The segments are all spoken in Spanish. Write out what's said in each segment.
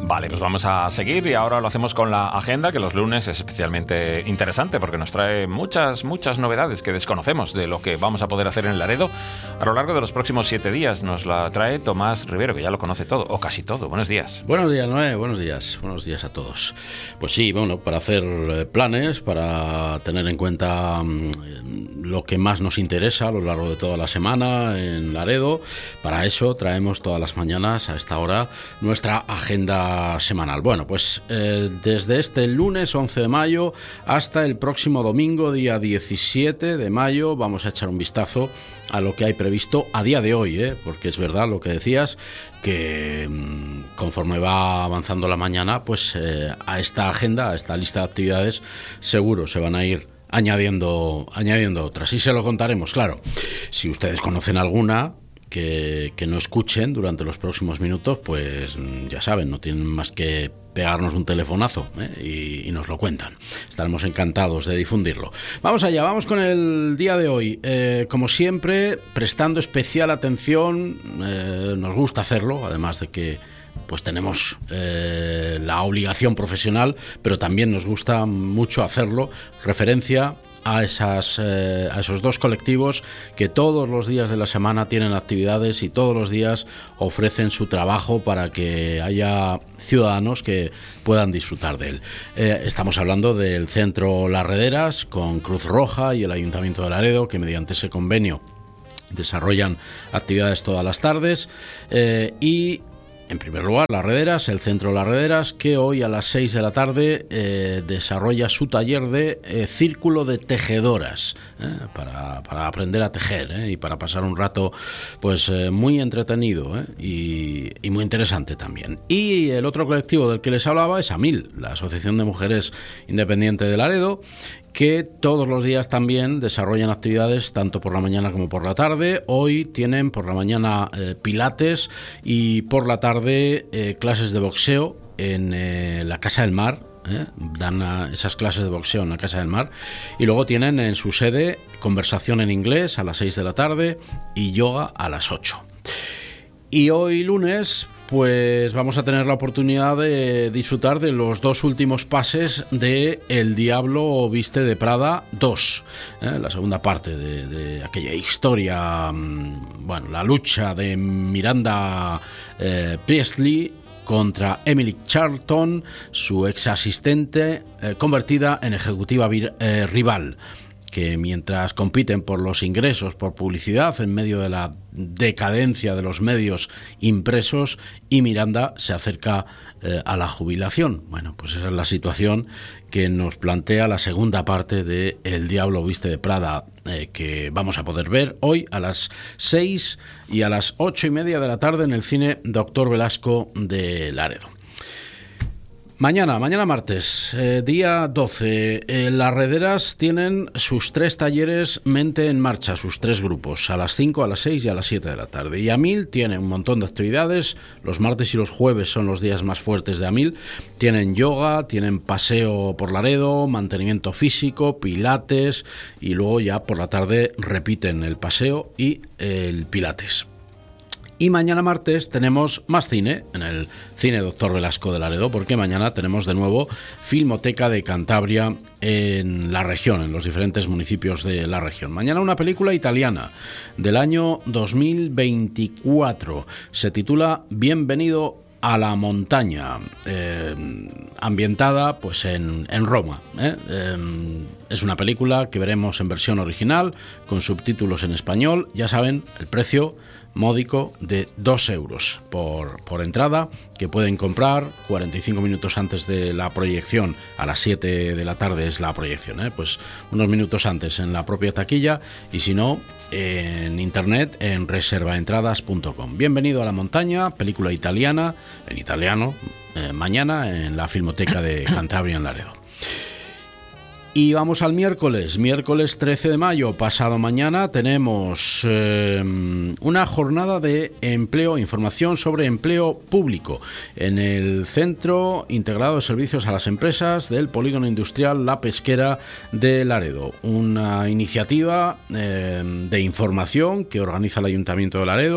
Vale, pues vamos a seguir y ahora lo hacemos con la agenda, que los lunes es especialmente interesante porque nos trae muchas novedades que desconocemos de lo que vamos a poder hacer en Laredo a lo largo de los próximos 7 días. Nos la trae Tomás Rivero, que ya lo conoce todo, o casi todo. Buenos días. Buenos días, Noé. Buenos días a todos. Pues sí, bueno, para hacer planes, para tener en cuenta lo que más nos interesa a lo largo de toda la semana en Laredo, para eso traemos todas las mañanas a esta hora nuestra agenda semanal. Bueno, pues desde este lunes 11 de mayo hasta el próximo domingo, día 17 de mayo, vamos a echar un vistazo a lo que hay previsto a día de hoy, porque es verdad lo que decías, que conforme va avanzando la mañana, pues a esta agenda, a esta lista de actividades, seguro se van a ir añadiendo otras, y se lo contaremos, claro. Si ustedes conocen alguna que no escuchen durante los próximos minutos, pues ya saben, no tienen más que pegarnos un telefonazo y nos lo cuentan. Estaremos encantados de difundirlo. Vamos allá, vamos con el día de hoy. Como siempre, prestando especial atención, nos gusta hacerlo, además de que pues tenemos la obligación profesional, pero también nos gusta mucho hacerlo, referencia a esos dos colectivos que todos los días de la semana tienen actividades y todos los días ofrecen su trabajo para que haya ciudadanos que puedan disfrutar de él. Estamos hablando del Centro Las Rederas con Cruz Roja y el Ayuntamiento de Laredo, que mediante ese convenio desarrollan actividades todas las tardes, y en primer lugar, Las Rederas, el Centro Las Rederas, que hoy a las 6 de la tarde desarrolla su taller de círculo de tejedoras, para aprender a tejer, y para pasar un rato pues muy entretenido, y muy interesante también. Y el otro colectivo del que les hablaba es AMIL, la Asociación de Mujeres Independiente de Laredo, que todos los días también desarrollan actividades tanto por la mañana como por la tarde. Hoy tienen por la mañana pilates y por la tarde clases de boxeo en la Casa del Mar. Dan esas clases de boxeo en la Casa del Mar, y luego tienen en su sede conversación en inglés a las 6 de la tarde y yoga a las 8. Y hoy lunes pues vamos a tener la oportunidad de disfrutar de los dos últimos pases de El Diablo Viste de Prada 2, la segunda parte de aquella historia, bueno, la lucha de Miranda Priestley contra Emily Charlton, su ex asistente, convertida en ejecutiva rival, que mientras compiten por los ingresos, por publicidad, en medio de la decadencia de los medios impresos, y Miranda se acerca a la jubilación. Bueno, pues esa es la situación que nos plantea la segunda parte de El Diablo Viste de Prada, que vamos a poder ver hoy a las 6 y a las 8:30 de la tarde en el cine Doctor Velasco de Laredo. Mañana martes, día 12, Las Rederas tienen sus 3 talleres Mente en Marcha, sus 3 grupos, a las 5, a las 6 y a las 7 de la tarde. Y AMIL tiene un montón de actividades, los martes y los jueves son los días más fuertes de AMIL. Tienen yoga, tienen paseo por Laredo, mantenimiento físico, pilates, y luego ya por la tarde repiten el paseo y el pilates. Y mañana martes tenemos más cine en el cine Doctor Velasco de Laredo, porque mañana tenemos de nuevo Filmoteca de Cantabria en la región, en los diferentes municipios de la región. Mañana una película italiana del año 2024. Se titula Bienvenido a la montaña, ambientada pues en Roma. Es una película que veremos en versión original con subtítulos en español. Ya saben, el precio módico de 2 euros por entrada, que pueden comprar 45 minutos antes de la proyección. A las 7 de la tarde es la proyección, pues unos minutos antes en la propia taquilla, y si no, en internet en reservaentradas.com. Bienvenido a la montaña, película italiana, en italiano, mañana en la Filmoteca de Cantabria en Laredo. Y vamos al miércoles 13 de mayo, pasado mañana, tenemos una jornada de empleo, información sobre empleo público en el Centro Integrado de Servicios a las Empresas del Polígono Industrial La Pesquera de Laredo. Una iniciativa de información que organiza el Ayuntamiento de Laredo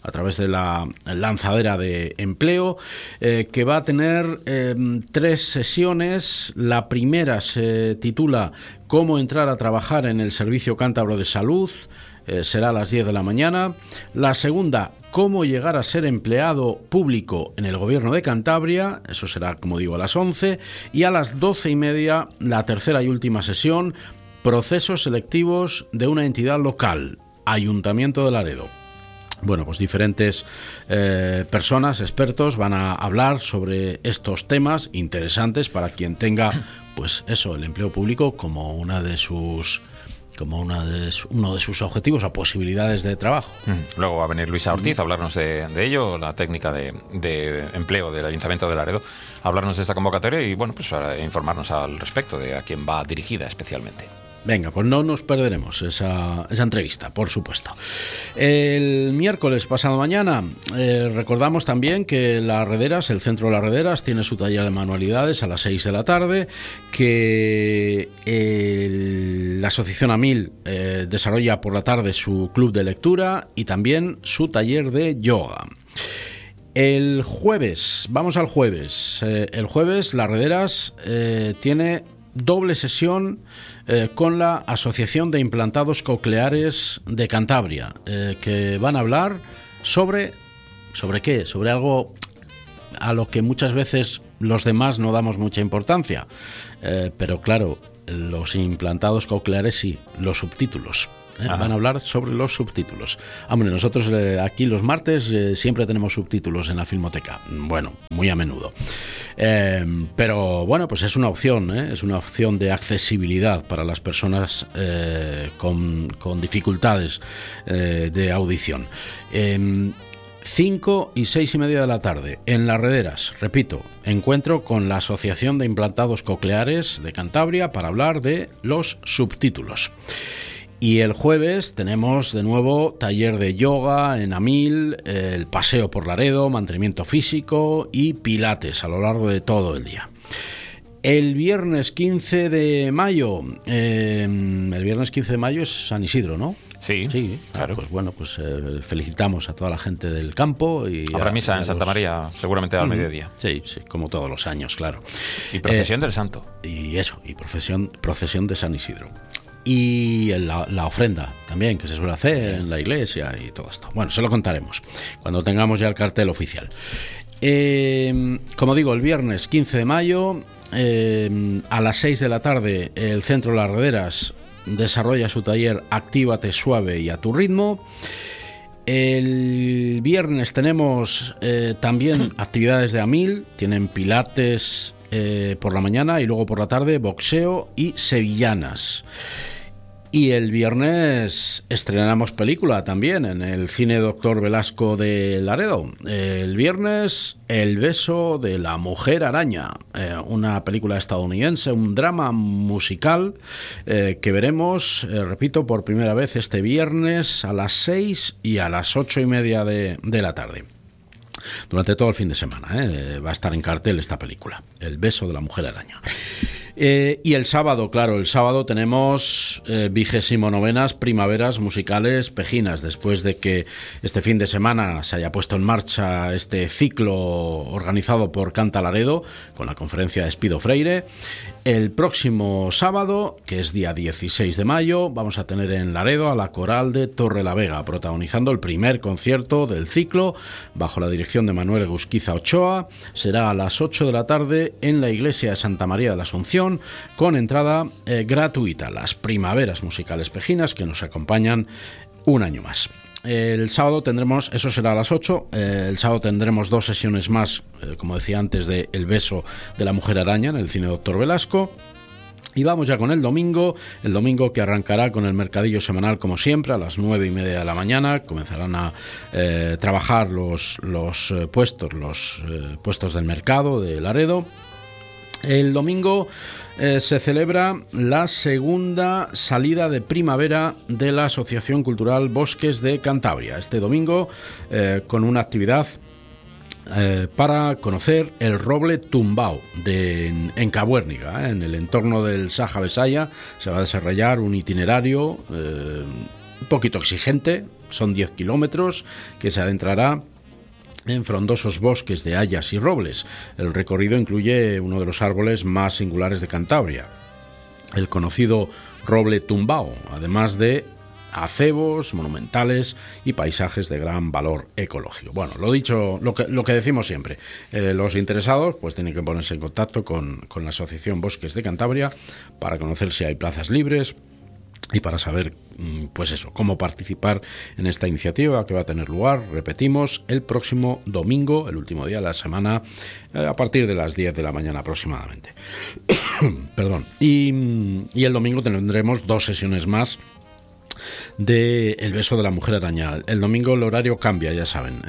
a través de la lanzadera de empleo, que va a tener 3 sesiones. La primera se titula Cómo entrar a trabajar en el Servicio Cántabro de Salud, será a las 10 de la mañana. La segunda, Cómo llegar a ser empleado público en el Gobierno de Cantabria, eso será, como digo, a las 11. Y a las 12:30, la tercera y última sesión, Procesos selectivos de una entidad local, Ayuntamiento de Laredo. Bueno, pues diferentes personas, expertos, van a hablar sobre estos temas interesantes para quien tenga, pues eso, el empleo público como uno de sus objetivos o posibilidades de trabajo. Luego va a venir Luisa Ortiz a hablarnos de ello, la técnica de empleo del Ayuntamiento de Laredo, a hablarnos de esta convocatoria y, bueno, pues a informarnos al respecto de a quién va dirigida especialmente. Venga, pues no nos perderemos esa entrevista, por supuesto. El miércoles pasado mañana recordamos también que Las Rederas, el Centro de Las Rederas, tiene su taller de manualidades a las 6 de la tarde, que la Asociación AMIL desarrolla por la tarde su club de lectura y también su taller de yoga. El jueves, vamos al jueves. El jueves Las Rederas tiene doble sesión con la Asociación de Implantados Cocleares de Cantabria, que van a hablar ¿sobre qué? Sobre algo a lo que muchas veces los demás no damos mucha importancia, pero claro, los implantados cocleares sí, los subtítulos. Van a hablar sobre los subtítulos. Hombre, nosotros aquí los martes siempre tenemos subtítulos en la Filmoteca. Bueno, muy a menudo. Pero bueno, pues es una opción, es una opción de accesibilidad para las personas con dificultades de audición. 5 y 6 y media de la tarde, en Las Rederas, repito, encuentro con la Asociación de Implantados Cocleares de Cantabria para hablar de los subtítulos. Y el jueves tenemos de nuevo taller de yoga en AMIL, el paseo por Laredo, mantenimiento físico y pilates a lo largo de todo el día. El viernes 15 de mayo, es San Isidro, ¿no? Sí, claro. Pues bueno, pues felicitamos a toda la gente del campo. Habrá misa en Santa María, seguramente al mediodía. Sí, como todos los años, claro. Y procesión del Santo. Y procesión de San Isidro. Y la ofrenda también, que se suele hacer en la iglesia y todo esto. Bueno, se lo contaremos cuando tengamos ya el cartel oficial. Como digo, el viernes 15 de mayo, a las 6 de la tarde, el Centro Las Rederas desarrolla su taller Actívate suave y a tu ritmo. El viernes tenemos también actividades de AMIL, tienen pilates por la mañana y luego por la tarde boxeo y sevillanas. Y el viernes estrenamos película también en el Cine Doctor Velasco de Laredo. El viernes, El beso de la mujer araña, una película estadounidense, un drama musical que veremos, repito, por primera vez este viernes a las 6 y a las 8 y media de la tarde. Durante todo el fin de semana va a estar en cartel esta película, El beso de la mujer araña. Y el sábado, claro, tenemos 29ª Primaveras Musicales Pejinas, después de que este fin de semana se haya puesto en marcha este ciclo organizado por Canta Laredo con la conferencia de Espido Freire. El próximo sábado, que es día 16 de mayo, vamos a tener en Laredo a la Coral de Torrelavega, protagonizando el primer concierto del ciclo bajo la dirección de Manuel Gusquiza Ochoa. Será a las 8 de la tarde en la iglesia de Santa María de la Asunción, con entrada gratuita. Las Primaveras Musicales Pejinas que nos acompañan un año más. El sábado tendremos, eso será a las 8, el sábado tendremos 2 sesiones más, como decía antes, de El beso de la mujer araña en el Cine Doctor Velasco. Y vamos ya con el domingo que arrancará con el mercadillo semanal como siempre a las 9 y media de la mañana. Comenzarán a trabajar los puestos del mercado de Laredo. El domingo se celebra la segunda salida de primavera de la Asociación Cultural Bosques de Cantabria. Este domingo con una actividad para conocer el roble tumbao en Cabuérniga, en el entorno del Saja Besaya. Se va a desarrollar un itinerario un poquito exigente, Son 10 kilómetros que se adentrará en frondosos bosques de hayas y robles. El recorrido incluye uno de los árboles más singulares de Cantabria, el conocido roble tumbao, además de acebos monumentales y paisajes de gran valor ecológico. Bueno, lo dicho, lo que decimos siempre, los interesados pues tienen que ponerse en contacto con la Asociación Bosques de Cantabria para conocer si hay plazas libres y para saber, pues eso, cómo participar en esta iniciativa que va a tener lugar, repetimos, el próximo domingo, el último día de la semana, a partir de las 10 de la mañana aproximadamente. Perdón. Y el domingo tendremos 2 sesiones más de El beso de la mujer araña. El domingo el horario cambia, ya saben,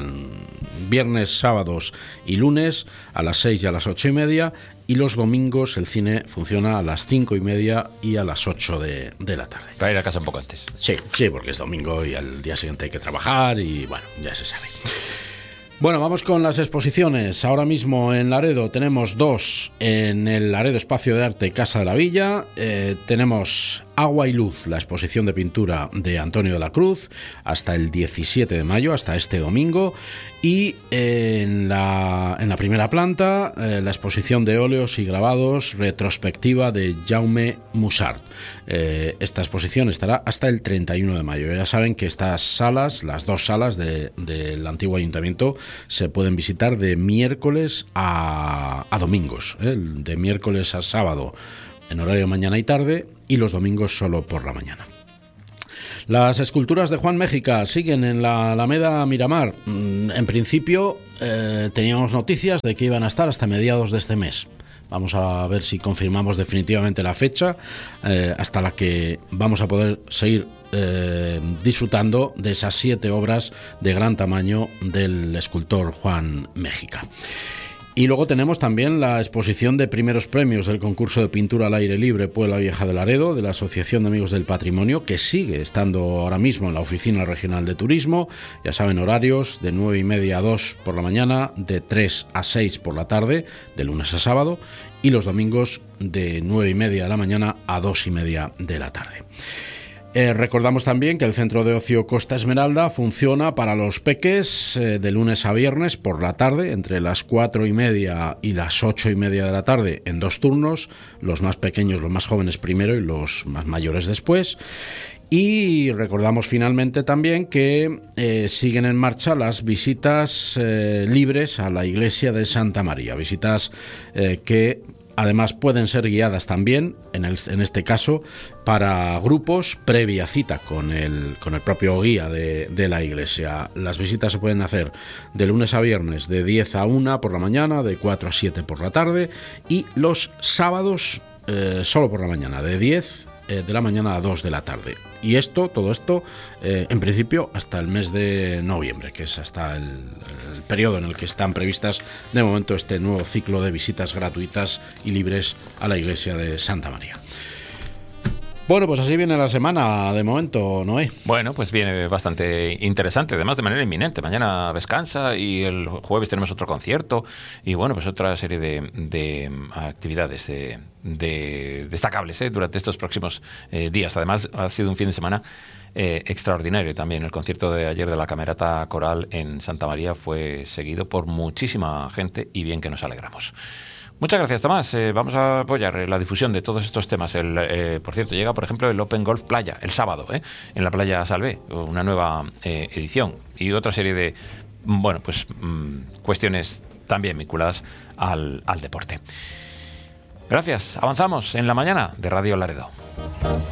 viernes, sábados y lunes a las 6 y a las 8:30, y los domingos el cine funciona a las 5:30 y a las 8 de la tarde. Para ir a casa un poco antes. Sí, porque es domingo y al día siguiente hay que trabajar y bueno, ya se sabe. Bueno, vamos con las exposiciones. Ahora mismo en Laredo tenemos 2 en el Laredo Espacio de Arte Casa de la Villa. Tenemos Agua y Luz, la exposición de pintura de Antonio de la Cruz, hasta el 17 de mayo, hasta este domingo. Y en la primera planta, la exposición de óleos y grabados retrospectiva de Jaume Mussart. Esta exposición estará hasta el 31 de mayo. Ya saben que estas salas, las 2 salas del antiguo ayuntamiento, se pueden visitar de miércoles a domingos, de miércoles a sábado en horario mañana y tarde, y los domingos solo por la mañana. Las esculturas de Juan Méxica siguen en la Alameda Miramar. En principio teníamos noticias de que iban a estar hasta mediados de este mes. Vamos a ver si confirmamos definitivamente la fecha hasta la que vamos a poder seguir disfrutando de esas 7 obras de gran tamaño del escultor Juan Méxica. Y luego tenemos también la exposición de primeros premios del concurso de pintura al aire libre Puebla Vieja de Laredo, de la Asociación de Amigos del Patrimonio, que sigue estando ahora mismo en la Oficina Regional de Turismo. Ya saben, horarios de 9:30 a 2 por la mañana, de 3 a 6 por la tarde, de lunes a sábado, y los domingos de 9:30 de la mañana a 2:30 de la tarde. Recordamos también que el Centro de Ocio Costa Esmeralda funciona para los peques de lunes a viernes por la tarde, entre las 4:30 y las 8:30 de la tarde, en 2 turnos, los más pequeños, los más jóvenes primero y los más mayores después. Y recordamos finalmente también que siguen en marcha las visitas libres a la iglesia de Santa María, visitas que además pueden ser guiadas también, en este caso, para grupos previa cita con el propio guía de la iglesia. Las visitas se pueden hacer de lunes a viernes de 10 a 1 por la mañana, de 4 a 7 por la tarde, y los sábados solo por la mañana, de 10 de la mañana a 2 de la tarde. Y todo esto, en principio, hasta el mes de noviembre, que es hasta el periodo en el que están previstas de momento este nuevo ciclo de visitas gratuitas y libres a la iglesia de Santa María. Bueno, pues así viene la semana de momento, Noé. Bueno, pues viene bastante interesante, además de manera inminente. Mañana descansa y el jueves tenemos otro concierto y bueno, pues otra serie de actividades destacables durante estos próximos días. Además, ha sido un fin de semana extraordinario también. El concierto de ayer de la Camerata Coral en Santa María fue seguido por muchísima gente y bien que nos alegramos. Muchas gracias, Tomás. Vamos a apoyar la difusión de todos estos temas. Por cierto, llega, por ejemplo, el Open Golf Playa, el sábado, en la Playa Salvé, una nueva edición. Y otra serie de, cuestiones también vinculadas al deporte. Gracias. Avanzamos en la mañana de Radio Laredo.